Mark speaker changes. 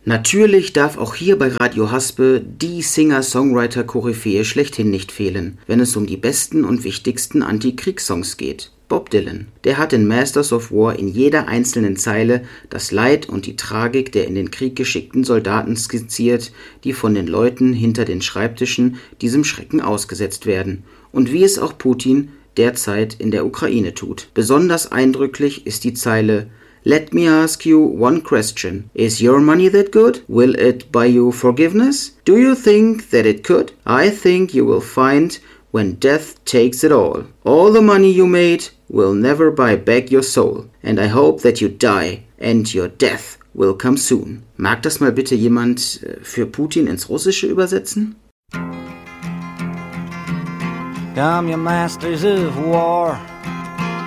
Speaker 1: Natürlich darf auch hier bei Radio Haspe die Singer-Songwriter-Koryphäe schlechthin nicht fehlen, wenn es um die besten und wichtigsten Anti-Kriegssongs geht. Bob Dylan. Der hat in Masters of War in jeder einzelnen Zeile das Leid und die Tragik der in den Krieg geschickten Soldaten skizziert, die von den Leuten hinter den Schreibtischen diesem Schrecken ausgesetzt werden. Und wie es auch Putin derzeit in der Ukraine tut. Besonders eindrücklich ist die Zeile "Let me ask you one question. Is your money that good? Will it buy you forgiveness? Do you think that it could? I think you will find when death takes it all. All the money you made will never buy back your soul. And I hope that you die and your death will come soon." Mag das mal bitte jemand für Putin ins Russische übersetzen?
Speaker 2: Come, you masters of war,